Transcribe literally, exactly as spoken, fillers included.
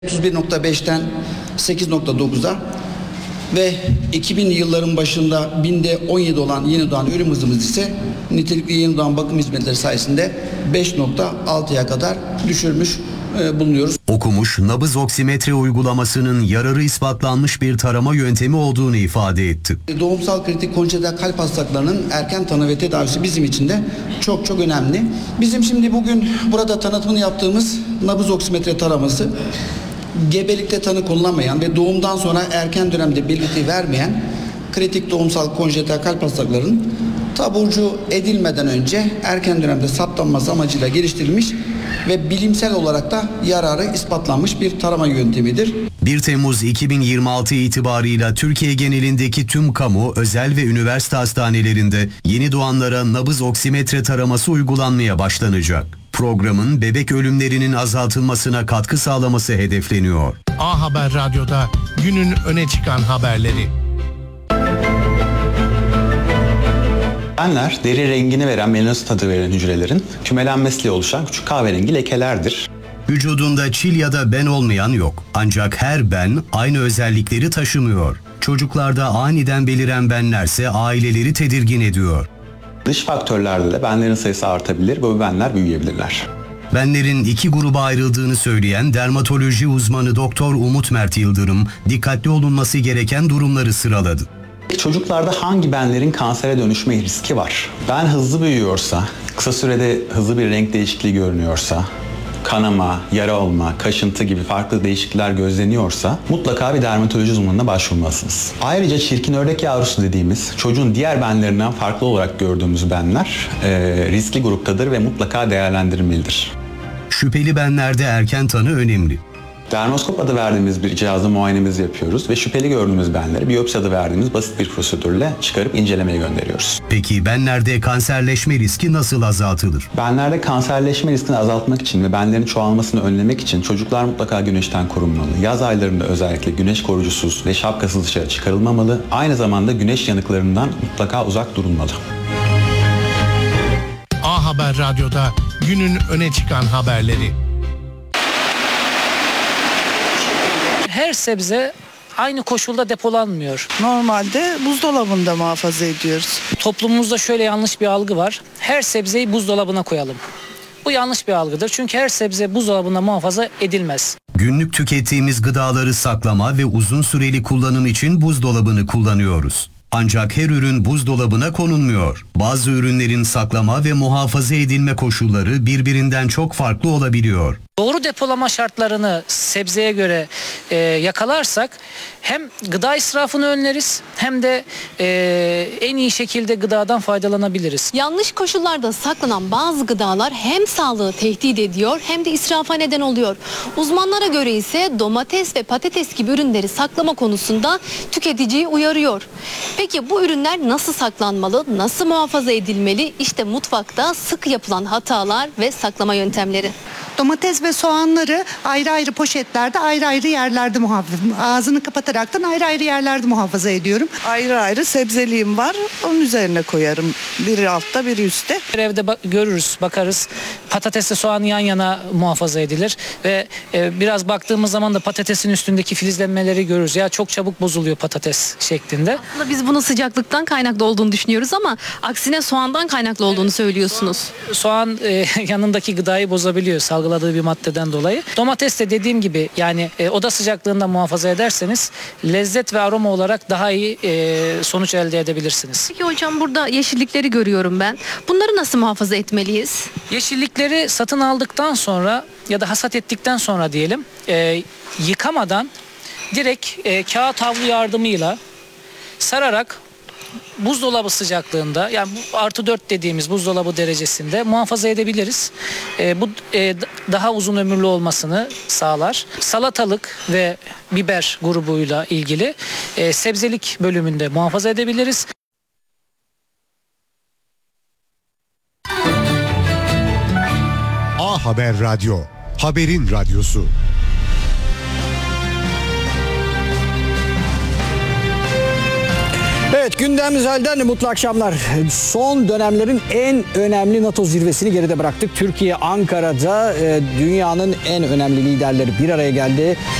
otuz bir nokta beşten sekiz nokta dokuza ve iki binli yılların başında binde on yedi olan yeni doğan ölüm hızımız ise nitelikli yeni doğan bakım hizmetleri sayesinde beş nokta altıya kadar düşürmüş e, bulunuyoruz. Okumuş, nabız oksimetre uygulamasının yararı ispatlanmış bir tarama yöntemi olduğunu ifade etti. Doğumsal kritik konjenital kalp hastalıklarının erken tanı ve tedavisi bizim için de çok çok önemli. Bizim şimdi bugün burada tanıtımını yaptığımız nabız oksimetre taraması, gebelikte tanı konulamayan ve doğumdan sonra erken dönemde belirti vermeyen kritik doğumsal konjenital kalp hastalıklarının taburcu edilmeden önce erken dönemde saptanması amacıyla geliştirilmiş ve bilimsel olarak da yararı ispatlanmış bir tarama yöntemidir. bir Temmuz iki bin yirmi altı itibarıyla Türkiye genelindeki tüm kamu, özel ve üniversite hastanelerinde yeni doğanlara nabız oksimetre taraması uygulanmaya başlanacak. Programın bebek ölümlerinin azaltılmasına katkı sağlaması hedefleniyor. A Haber Radyo'da günün öne çıkan haberleri. Benler deri rengini veren melanosit tadı veren hücrelerin kümelenmesiyle oluşan küçük kahverengi lekelerdir. Vücudunda çil ya da ben olmayan yok. Ancak her ben aynı özellikleri taşımıyor. Çocuklarda aniden beliren benlerse aileleri tedirgin ediyor. Dış faktörlerde de benlerin sayısı artabilir ve bu benler büyüyebilirler. Benlerin iki gruba ayrıldığını söyleyen dermatoloji uzmanı Doktor Umut Mert Yıldırım, dikkatli olunması gereken durumları sıraladı. Çocuklarda hangi benlerin kansere dönüşme riski var? Ben hızlı büyüyorsa, kısa sürede hızlı bir renk değişikliği görünüyorsa, kanama, yara olma, kaşıntı gibi farklı değişiklikler gözleniyorsa mutlaka bir dermatoloji uzmanına başvurmalısınız. Ayrıca çirkin ördek yavrusu dediğimiz çocuğun diğer benlerinden farklı olarak gördüğümüz benler e, riskli gruptadır ve mutlaka değerlendirilmelidir. Şüpheli benlerde erken tanı önemli. Dermoskop adı verdiğimiz bir cihazla muayenemizi yapıyoruz ve şüpheli gördüğümüz benleri biyopsi adı verdiğimiz basit bir prosedürle çıkarıp incelemeye gönderiyoruz. Peki benlerde kanserleşme riski nasıl azaltılır? Benlerde kanserleşme riskini azaltmak için ve benlerin çoğalmasını önlemek için çocuklar mutlaka güneşten korunmalı. Yaz aylarında özellikle güneş koruyucusuz ve şapkasız dışarı çıkarılmamalı. Aynı zamanda güneş yanıklarından mutlaka uzak durulmalı. A Haber Radyo'da günün öne çıkan haberleri. Her sebze aynı koşulda depolanmıyor. Normalde buzdolabında muhafaza ediyoruz. Toplumumuzda şöyle yanlış bir algı var. Her sebzeyi buzdolabına koyalım. Bu yanlış bir algıdır. Çünkü her sebze buzdolabında muhafaza edilmez. Günlük tükettiğimiz gıdaları saklama ve uzun süreli kullanım için buzdolabını kullanıyoruz. Ancak her ürün buzdolabına konulmuyor. Bazı ürünlerin saklama ve muhafaza edilme koşulları birbirinden çok farklı olabiliyor. Doğru depolama şartlarını sebzeye göre e, yakalarsak hem gıda israfını önleriz hem de e, en iyi şekilde gıdadan faydalanabiliriz. Yanlış koşullarda saklanan bazı gıdalar hem sağlığı tehdit ediyor hem de israfa neden oluyor. Uzmanlara göre ise domates ve patates gibi ürünleri saklama konusunda tüketiciyi uyarıyor. Peki bu ürünler nasıl saklanmalı, nasıl muhafaza edilmeli? İşte mutfakta sık yapılan hatalar ve saklama yöntemleri. Domates ve soğanları ayrı ayrı poşetlerde ayrı ayrı yerlerde muhafaza, ağzını kapataraktan ayrı ayrı yerlerde muhafaza ediyorum. Ayrı ayrı sebzeliğim var, onun üzerine koyarım. Biri altta, biri üstte. Evde bak- görürüz, bakarız. Patatesle soğan yan yana muhafaza edilir ve e, biraz baktığımız zaman da patatesin üstündeki filizlenmeleri görürüz. Ya çok çabuk bozuluyor patates şeklinde. Aslında biz bunu sıcaklıktan kaynaklı olduğunu düşünüyoruz ama aksine soğandan kaynaklı olduğunu söylüyorsunuz. Soğan e, yanındaki gıdayı bozabiliyor salgıladığı bir maddeden dolayı. Domates de dediğim gibi yani e, oda sıcaklığında muhafaza ederseniz lezzet ve aroma olarak daha iyi e, sonuç elde edebilirsiniz. Peki hocam burada yeşillikleri görüyorum ben. Bunları nasıl muhafaza etmeliyiz? Yeşillikleri satın aldıktan sonra ya da hasat ettikten sonra diyelim e, yıkamadan direkt e, kağıt havlu yardımıyla sararak buzdolabı sıcaklığında yani bu artı dört dediğimiz buzdolabı derecesinde muhafaza edebiliriz. E, bu e, daha uzun ömürlü olmasını sağlar. Salatalık ve biber grubuyla ilgili e, sebzelik bölümünde muhafaza edebiliriz. A Haber Radyo, haberin radyosu. Evet, gündem özelden mutlu akşamlar. Son dönemlerin en önemli NATO zirvesini geride bıraktık. Türkiye Ankara'da e, dünyanın en önemli liderleri bir araya geldi.